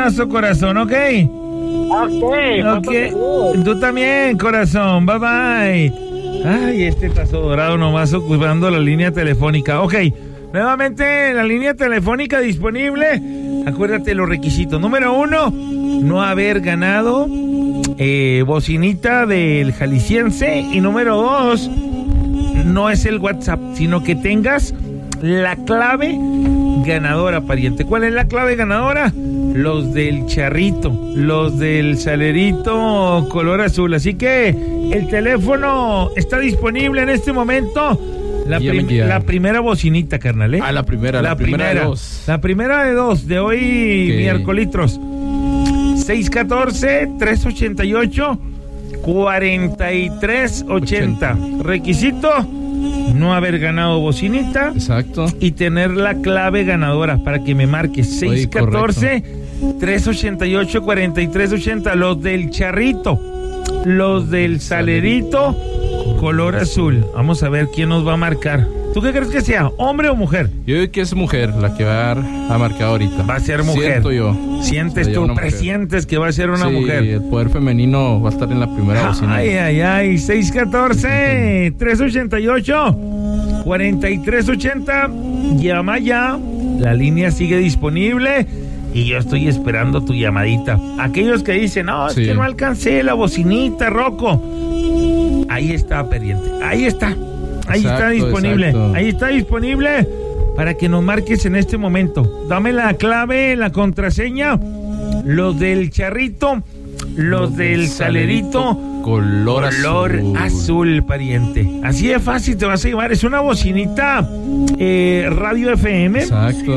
abrazo, corazón, ¿ok? Ok. Tú también, corazón. Bye, bye. Ay, este tazo dorado nomás ocupando la línea telefónica. Ok, nuevamente la línea telefónica disponible. Acuérdate los requisitos. Número 1, no haber ganado bocinita del Jalisciense. Y número 2, no es el WhatsApp, sino que tengas la clave ganadora, pariente. ¿Cuál es la clave ganadora? Los del charrito, los del salerito color azul. Así que el teléfono está disponible en este momento. La primera bocinita, carnal, ¿eh? La primera de dos. La primera de dos de hoy, miércolitros. 614-388-4380. Requisito: no haber ganado bocinita. Exacto. Y tener la clave ganadora para que me marques. 614-388-4380. Los del charrito, los del salerito color azul. Vamos a ver quién nos va a marcar. ¿Tú qué crees que sea? ¿Hombre o mujer? Yo creo que es mujer la que va a marcar ahorita. Va a ser mujer. Siento yo. ¿Sientes tú? ¿Presientes que va a ser una mujer? Sí, el poder femenino va a estar en la primera bocina. Ay. 614-388-4380. Llama ya. La línea sigue disponible. Y yo estoy esperando tu llamadita. Aquellos que dicen, no, es que no alcancé la bocinita, Rocco. Ahí está, pendiente. Ahí está. Ahí está disponible. Exacto. Ahí está disponible para que nos marques en este momento. Dame la clave, la contraseña. Los del charrito, los del salerito color azul, pariente. Así de fácil te vas a llevar. Es una bocinita radio FM. Exacto.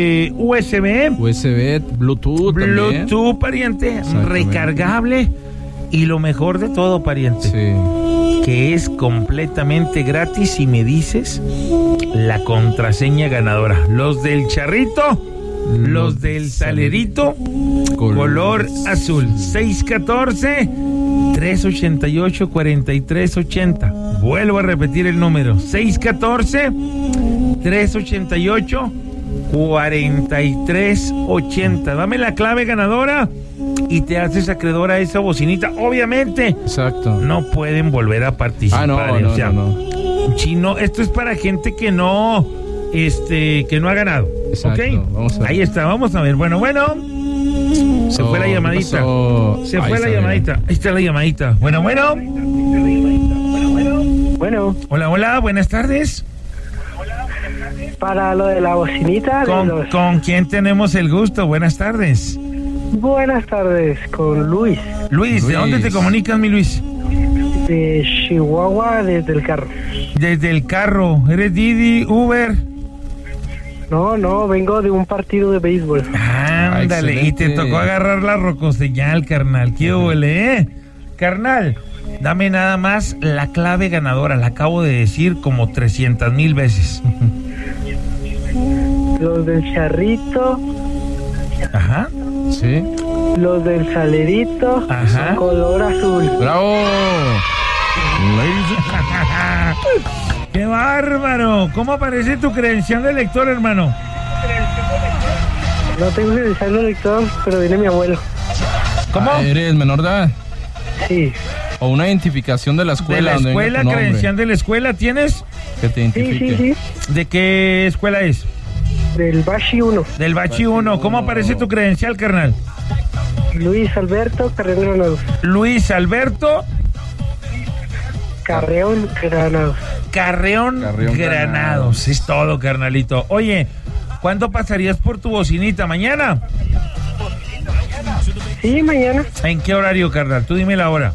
USB, Bluetooth también. Pariente. Recargable. Y lo mejor de todo, pariente. Sí. Que es completamente gratis si me dices la contraseña ganadora. Los del charrito, los del salerito, color azul. 614-388-4380. Vuelvo a repetir el número. 614-388-4380. Dame la clave ganadora y te haces acreedor a esa bocinita. Obviamente. Exacto. No pueden volver a participar. No. Chino, esto es para gente que no ha ganado. Exacto. ¿Ok? Vamos a ver. Ahí está, vamos a ver. Bueno. Se fue la llamadita. Se fue la llamadita. Ahí está la llamadita. Bueno. Hola, buenas tardes. Para lo de la bocinita. ¿Con quién tenemos el gusto? Buenas tardes. Buenas tardes, con Luis. Luis, ¿de dónde te comunicas, mi Luis? De Chihuahua, desde el carro. Desde el carro. ¿Eres Didi, Uber? No, vengo de un partido de béisbol. Ándale, y te tocó agarrar la rocoseñal, carnal. ¿Qué huele, eh? Carnal, dame nada más la clave ganadora. La acabo de decir como 300,000 veces. Los del charrito. Ajá. Sí. Los del salerito. Ajá. Color azul. ¡Bravo! ¡Qué bárbaro! ¿Cómo aparece tu credencial de lector, hermano? No tengo credencial de lector, pero viene mi abuelo. ¿Cómo? ¿Eres menor de edad? Sí. ¿O una identificación de la escuela? ¿De la escuela? ¿Credencial de la escuela tienes? Que te identifique. Sí. ¿De qué escuela es? Del Bachi 1. Del Bachi 1. ¿Cómo aparece tu credencial, carnal? Luis Alberto Carreón Granados. Luis Alberto Carreón Granados. Carreón Granados. Es todo, carnalito. Oye, ¿cuándo pasarías por tu bocinita? ¿Mañana? Sí, mañana. ¿En qué horario, carnal? Tú dime la hora.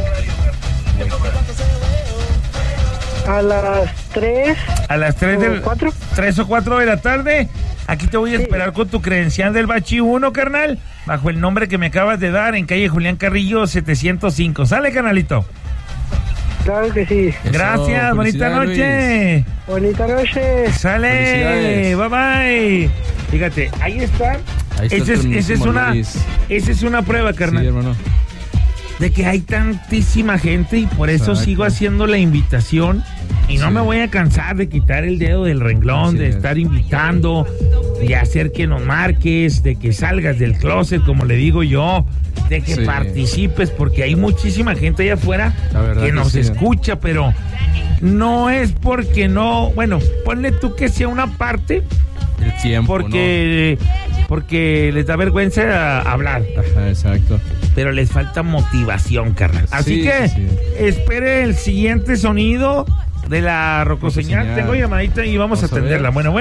A las 3. A las 3 del 4. 3 o 4 de la tarde. Aquí te voy a esperar con tu credencial del Bachi 1, carnal, bajo el nombre que me acabas de dar, en calle Julián Carrillo 705. ¿Sale, carnalito? Claro que sí. Gracias, eso, bonita noche. Luis. Bonita noche. Sale, bye bye. Fíjate, ahí está. Esa es una prueba, carnal. Sí, hermano. De que hay tantísima gente y por eso sigo haciendo la invitación y no me voy a cansar de quitar el dedo del renglón, de estar invitando de hacer que nos marques, de que salgas del closet, como le digo yo, de que participes, porque hay muchísima gente allá afuera que nos escucha, pero no es porque no, bueno, ponle tú que sea una parte el tiempo, porque les da vergüenza hablar. Ajá, exacto. Pero les falta motivación, carnal. Así que espere el siguiente sonido de la Rocoseñal. Tengo llamadita y vamos a atenderla. Bueno.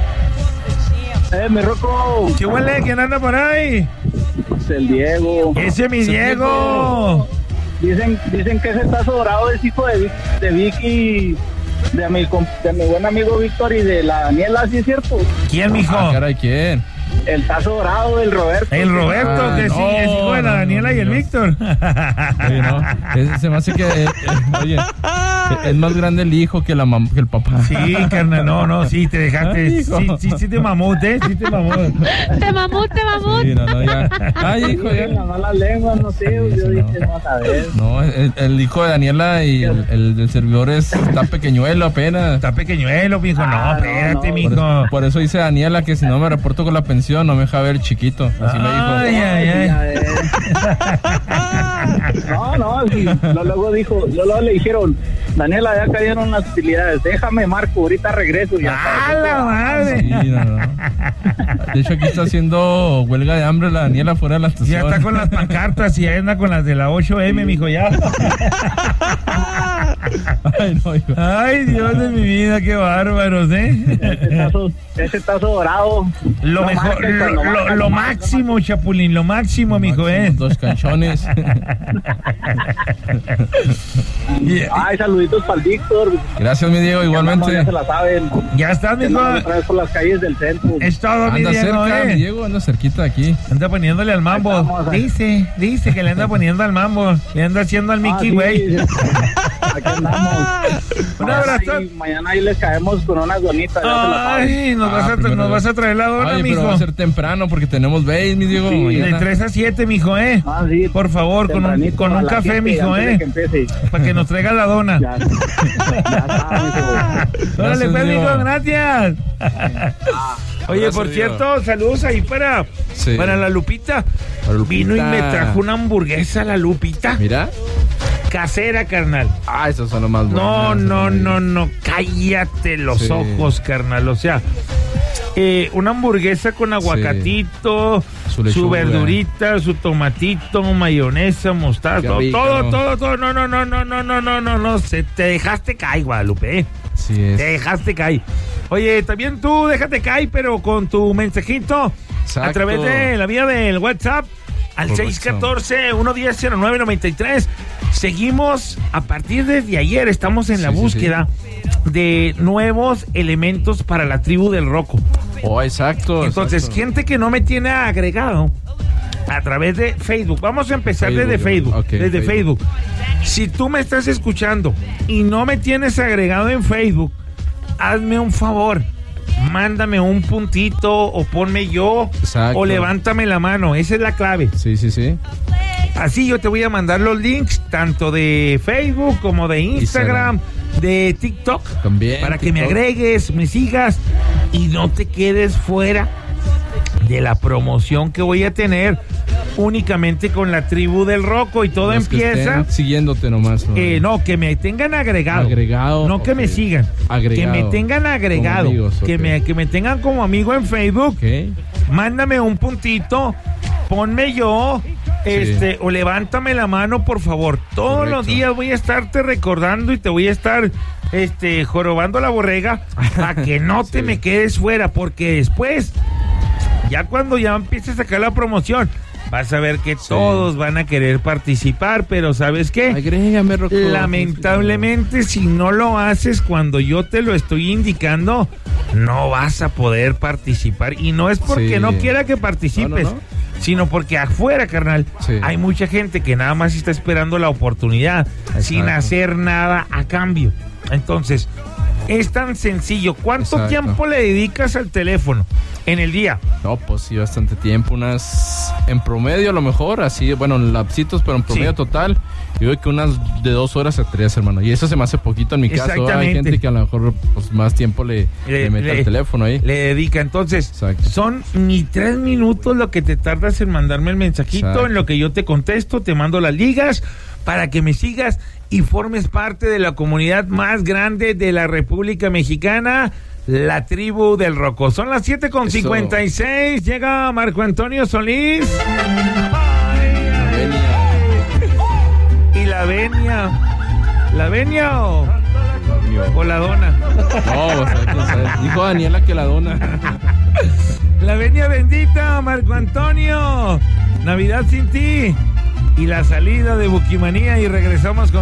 Mi Rocco. ¿Qué huele? ¿Quién anda por ahí? Es el Diego. Ese es mi Diego. Dicen que ese tazo dorado es hijo de Vicky, de mi buen amigo Víctor y de la Daniela, ¿sí es cierto? ¿Quién, mijo? Caray, ¿quién? El tazo dorado del Roberto. El Roberto, que sí, es hijo de la Daniela y el Víctor. Oye, no, se me hace que, oye, es más grande el hijo que el papá. Sí, carnal, no, sí, te dejaste, sí te mamó, sí te mamó. Te mamó. Sí, no, ya. Ay, hijo, ya. La mala lengua, no sé, yo dije, vamos a ver. No, el hijo de Daniela y el del servidor está pequeñuelo apenas. Está pequeñuelo, mijo, no, espérate, mijo. Por eso dice Daniela que si no me reporto con la pensión, no me deja ver chiquito. Así me dijo. Ay. No, sí, luego le dijeron, Daniela, ya cayeron las utilidades, déjame, Marco, ahorita regreso. ¡Ah, la madre! Sí, no. De hecho, aquí está haciendo huelga de hambre la Daniela fuera de la estación. Ya está con las pancartas y anda con las de la 8M, mijo, ya. Ay, no, hijo. Ay, Dios de mi vida, qué bárbaros, Ese tazo dorado. Lo mejor, lo máximo, Chapulín, lo máximo, mijo, Dos canchones. Ay, saluditos para el Víctor. Gracias, mi Diego, igualmente. Ya se la saben. Ya está, mijo. Otra vez por las calles del centro. Es todo, mi Anda Diego, cerca, mi Diego, anda cerquita de aquí. Anda poniéndole al mambo. Dice que le anda poniendo al mambo. Le anda haciendo al Mickey, güey. Sí. Aquí andamos. Un abrazo. Mañana ahí les caemos con unas donitas. Ay, nos vas a traer la dona, mijo. Pero va a ser temprano porque tenemos base, mi Diego. Sí, de 3 a 7, mijo, Sí, por favor, con un café, mijo, para que nos traiga la dona. Ya está, mijo. Órale, pues, mijo, gracias. Oye, Gracias, por Diego. cierto, saludos ahí para la Lupita. Vino y me trajo una hamburguesa, la Lupita. Mira. Casera, carnal. Esos son los más buenos. No, cállate los ojos, carnal. O sea, una hamburguesa con aguacatito, su verdurita, su tomatito, mayonesa, mostaza, todo. No, te dejaste caer, Guadalupe. Sí es. Te dejaste caer. Oye, también tú déjate caer, pero con tu mensajito a través de la vía del WhatsApp al 614-110-0993. Seguimos a partir de ayer, estamos en la búsqueda de nuevos elementos para la tribu del Roco. Exacto. Entonces, gente que no me tiene agregado a través de Facebook. Vamos a empezar desde Facebook. Okay, desde Facebook. Si tú me estás escuchando y no me tienes agregado en Facebook, hazme un favor. Mándame un puntito o ponme yo. Exacto. O levántame la mano. Esa es la clave. Sí. Así yo te voy a mandar los links tanto de Facebook como de Instagram, de TikTok. También. Para que me agregues, me sigas y no te quedes fuera de la promoción que voy a tener únicamente con la tribu del Roco y todo empieza siguiéndote nomás. No, que me tengan agregado, no que me sigan, que me tengan agregado, amigos, que me tengan como amigo en Facebook. Mándame un puntito, ponme yo, o levántame la mano, por favor. Todos los días voy a estarte recordando y te voy a estar jorobando la borrega para que no te me quedes fuera, porque después, ya cuando ya empiece a sacar la promoción, vas a ver que todos van a querer participar, pero ¿sabes qué? Agrégame, Rocco. Lamentablemente, si no lo haces cuando yo te lo estoy indicando, no vas a poder participar. Y no es porque no quiera que participes, sino porque afuera, carnal, hay mucha gente que nada más está esperando la oportunidad sin hacer nada a cambio. Entonces, es tan sencillo. ¿Cuánto tiempo le dedicas al teléfono? en el día. No, pues sí, bastante tiempo. En promedio a lo mejor, así, bueno, en lapsitos, pero en promedio Sí. total, yo creo que unas de 2 horas a 3, hermano. Y eso se me hace poquito en mi caso. Hay Exactamente. gente que a lo mejor pues, más tiempo le mete al teléfono ahí. Le dedica. Entonces, Exacto. son ni 3 minutos lo que te tardas en mandarme el mensajito, Exacto. en lo que yo te contesto, te mando las ligas para que me sigas y formes parte de la comunidad más grande de la República Mexicana, la tribu del Roco. Son las 7:56. Llega Marco Antonio Solís. Y la venia. ¿La venia o la dona? No, o sea, quién sabe. Dijo Daniela que la dona. La venia bendita, Marco Antonio. Navidad sin ti. Y la salida de Buquimanía y regresamos con